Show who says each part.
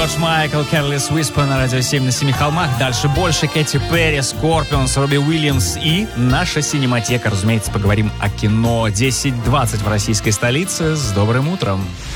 Speaker 1: Джордж Майкл, Careless Whisper на радио 7 на Семи холмах. Дальше больше. Кэти Перри, Скорпионс, Робби Уильямс и наша Синематека. Разумеется, поговорим о кино. 10:20 в российской столице. С добрым утром.